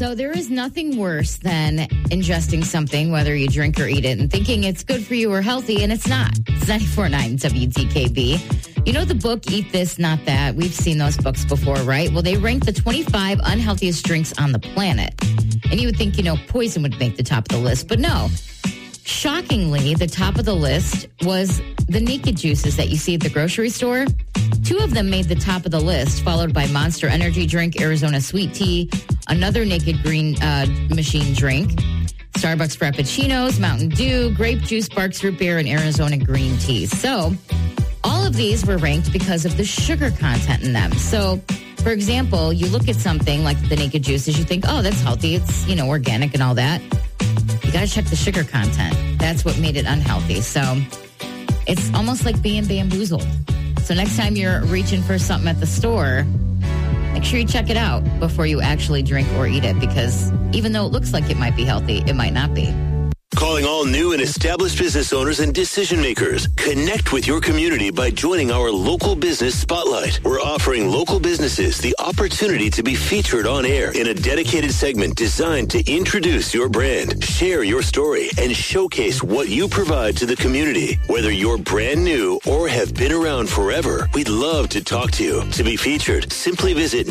So there is nothing worse than ingesting something, whether you drink or eat it, and thinking it's good for you or healthy, and it's not. It's 94.9 WDKB. You know the book, Eat This, Not That? We've seen those books before, right? Well, they rank the 25 unhealthiest drinks on the planet. And you would think, poison would make the top of the list, but no. Shockingly, the top of the list was the naked juices that you see at the grocery store. 2 of them made the top of the list, followed by Monster Energy Drink, Arizona Sweet Tea, another Naked Green Machine drink, Starbucks Frappuccinos, Mountain Dew, Grape Juice, Barks Root Beer, and Arizona Green Tea. So all of these were ranked because of the sugar content in them. So, for example, you look at something like the naked juices, you think, oh, that's healthy. It's, organic and all that. You got to check the sugar content. That's what made it unhealthy. So it's almost like being bamboozled. So next time you're reaching for something at the store, make sure you check it out before you actually drink or eat it, because even though it looks like it might be healthy, it might not be. Calling all new and established business owners and decision makers. Connect with your community by joining our Local Business Spotlight. We're offering local businesses the opportunity to be featured on air in a dedicated segment designed to introduce your brand, share your story, and showcase what you provide to the community. Whether you're brand new or have been around forever, we'd love to talk to you. To be featured, simply visit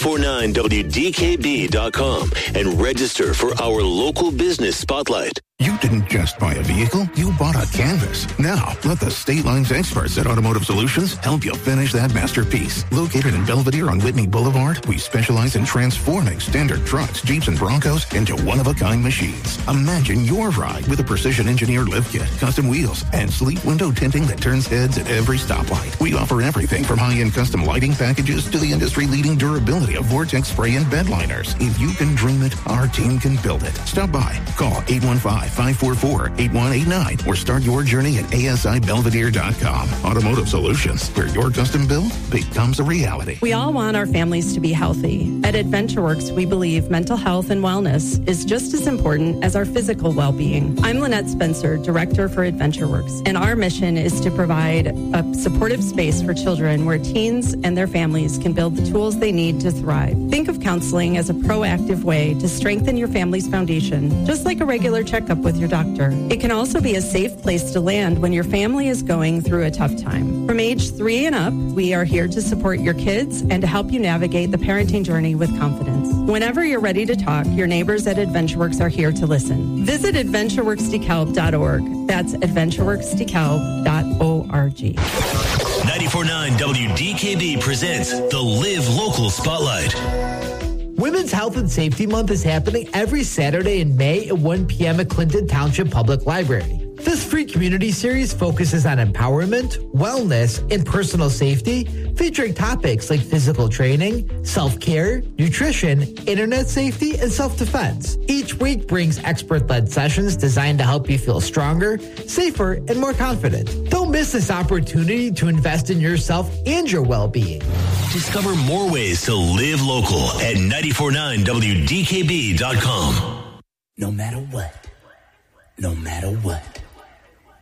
949WDKB.com and register for our Local Business Spotlight. You didn't just buy a vehicle, you bought a canvas. Now, let the State Lines experts at Automotive Solutions help you finish that masterpiece. Located in Belvedere on Whitney Boulevard, we specialize in transforming standard trucks, Jeeps, and Broncos into one-of-a-kind machines. Imagine your ride with a precision-engineered lift kit, custom wheels, and sleek window tinting that turns heads at every stoplight. We offer everything from high-end custom lighting packages to the industry-leading durability of Vortex spray and bed liners. If you can dream it, our team can build it. Stop by. Call 815-544-8189 or start your journey at asibelvedere.com. Automotive Solutions, where your custom build becomes a reality. We all want our families to be healthy. At AdventureWorks, we believe mental health and wellness is just as important as our physical well-being. I'm Lynette Spencer, Director for AdventureWorks, and our mission is to provide a supportive space for children where teens and their families can build the tools they need to thrive. Think of counseling as a proactive way to strengthen your family's foundation, just like a regular checkup with your doctor. It can also be a safe place to land when your family is going through a tough time. From age 3 and up, we are here to support your kids and to help you navigate the parenting journey with confidence. Whenever you're ready to talk, your neighbors at AdventureWorks are here to listen. Visit AdventureWorksDeKalb.org. That's AdventureWorksDeKalb.org. 94.9 WDKB presents the Live Local Spotlight. Women's Health and Safety Month is happening every Saturday in May at 1 p.m. at Clinton Township Public Library. This free community series focuses on empowerment, wellness, and personal safety, featuring topics like physical training, self-care, nutrition, internet safety, and self-defense. Each week brings expert-led sessions designed to help you feel stronger, safer, and more confident. Don't miss this opportunity to invest in yourself and your well-being. Discover more ways to live local at 949WDKB.com. No matter what.